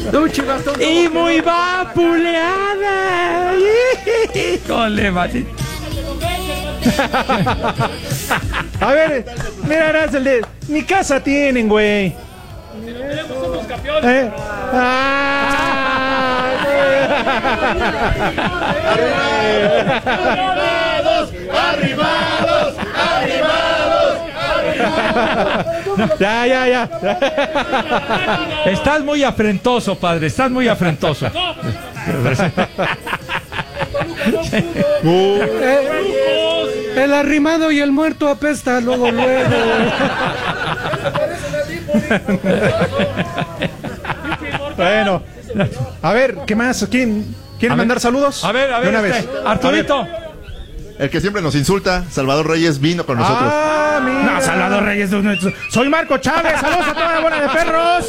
Y muy vapuleada. Híjole, maldito. A ver, mira, Araceli, ni casa tienen, güey. Somos campeones. ¡Arribados! Ya. Estás muy afrentoso, padre. Estás muy afrentoso. El arrimado y el muerto apesta luego. Bueno, a ver, ¿qué más? ¿Quieren mandar saludos? A ver, de una vez. Arturito. El que siempre nos insulta, Salvador Reyes, vino con nosotros. Mira. No, Salvador Reyes. Soy Marco Chávez. Saludos a toda la bola de perros.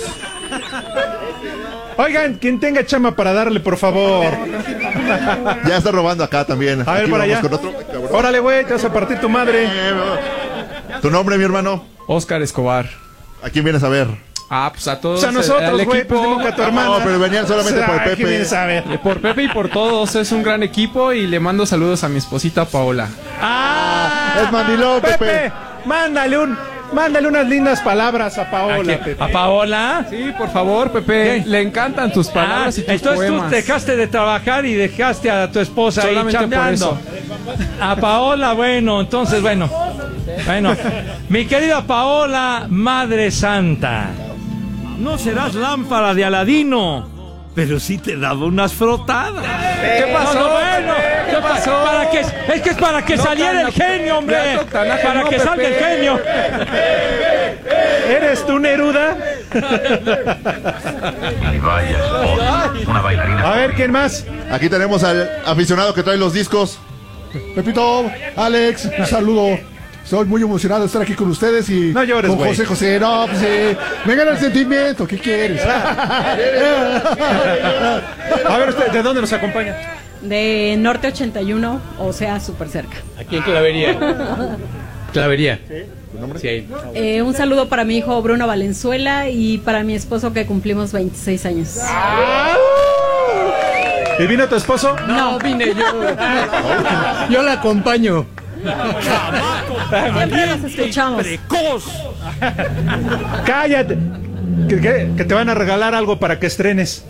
Oigan, quien tenga chama para darle, por favor. Ya está robando acá también. A ver, Aquí por vamos allá. con otro. Órale, güey, te vas a partir tu madre. ¿Tu nombre, mi hermano? Oscar Escobar. ¿A quién vienes a ver? Pues a todos. O sea, nosotros, al güey, equipo. pues digo que a tu hermana. No, pero venían solamente por ¿Quién Pepe. vienes a ver? Por Pepe y por todos. Es un gran equipo y le mando saludos a mi esposita Paola. Es mandilón, Pepe, mándale unas lindas palabras a Paola, Pepe. ¿A Paola? Sí, por favor, Pepe. ¿Qué? Le encantan tus palabras y tus entonces poemas. tú dejaste de trabajar y dejaste a tu esposa ahí Solamente por chambeando. eso. A Paola, bueno, entonces, bueno. Mi querida Paola, Madre Santa. No serás lámpara de Aladino, pero sí te daba unas frotadas. ¿Qué pasó? ¿Qué pasó? Es que es para que saliera el genio, hombre. Para que salga el genio. ¿Eres tú, Neruda? Una bailarina. A ver, ¿quién más? Aquí tenemos al aficionado que trae los discos. Pepito, Alex, un saludo. Estoy muy emocionado de estar aquí con ustedes y No llores, con güey. José. No, pues me gana el sentimiento. ¿Qué quieres? A ver, usted, ¿de dónde nos acompaña? De Norte 81, o sea, súper cerca. Aquí en Clavería. Clavería. Sí, ahí. Un saludo para mi hijo Bruno Valenzuela y para mi esposo que cumplimos 26 años. ¿Y vino tu esposo? No, vine yo. Yo la acompaño. siempre nos escuchamos. Cállate. Que te van a regalar algo para que estrenes.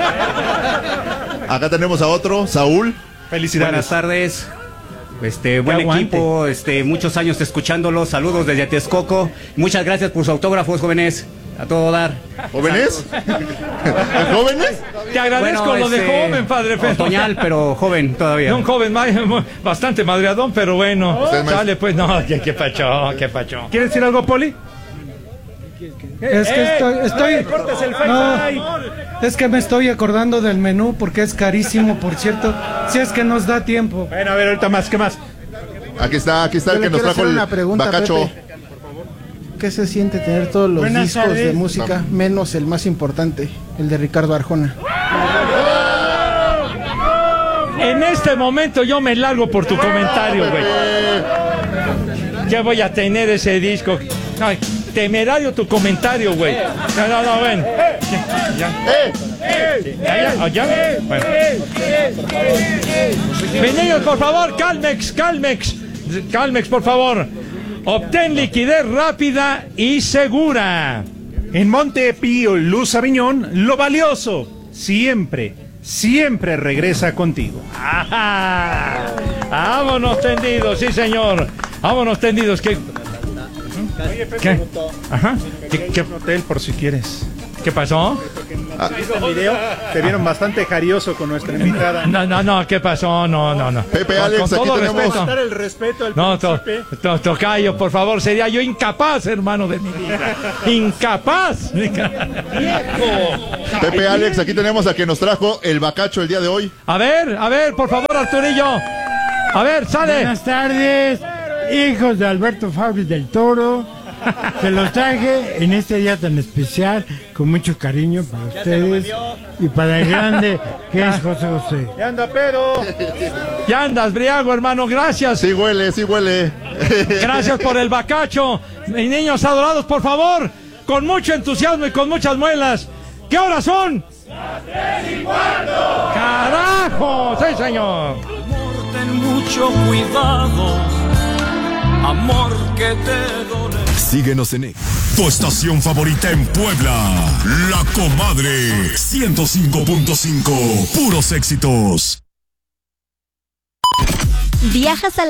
Acá tenemos a otro, Saúl. Felicidades. Buenas tardes. Buen equipo, muchos años escuchándolos. Saludos desde Texcoco. Muchas gracias por sus autógrafos, jóvenes. A todo dar. ¿Jóvenes? ¿Jóvenes? Te agradezco lo de joven, padre. Otoñal, pero joven todavía. Un joven bastante madreadón, pero bueno. Sale, pues, no, qué pacho. ¿Quieres decir algo, Poli? Es que es que me estoy acordando del menú porque es carísimo, por cierto. Si es que nos da tiempo. Bueno, a ver, ahorita más, ¿qué más? Aquí está el que nos trajo el bacacho. Pepe. ¿Qué se siente tener todos los discos de música, menos el más importante, el de Ricardo Arjona? En este momento yo me largo por tu comentario, güey. Ya voy a tener ese disco. Ay, temerario tu comentario, güey. No, ven. ¿Ya? Bueno. Niños, por favor, Calmex, por favor. Obtén liquidez rápida y segura. En Monte Pío, Luz Aviñón, lo valioso siempre regresa contigo. ¡Ajá! Vámonos tendidos, sí señor. Vámonos tendidos. ¿Qué? Ajá. ¿Qué hotel por si quieres? ¿Qué pasó? El video te vieron bastante jarioso con nuestra invitada. No, ¿qué pasó? No. Pepe, Alex, con aquí todo tenemos. respeto. Dar el respeto al No, príncipe. tocayo, por favor, sería yo incapaz, hermano de mi vida. Incapaz. Pepe, Alex, aquí tenemos a quien nos trajo el bacacho el día de hoy. A ver, por favor, Arturillo. A ver, sale. Buenas tardes, hijos de Alberto Fabri del Toro. Se los traje en este día tan especial, con mucho cariño para ustedes y para el grande que es José José. Ya anda pedo. Ya andas, briago, hermano, gracias. Sí huele. Gracias por el bacacho. Mis niños adorados, por favor, con mucho entusiasmo y con muchas muelas. ¿Qué horas son? ¡Carajo! ¡Sí, señor! Amor, ten mucho cuidado. Amor que te dole. Síguenos en tu estación favorita en Puebla, La Comadre 105.5, puros éxitos. ¿Viajas a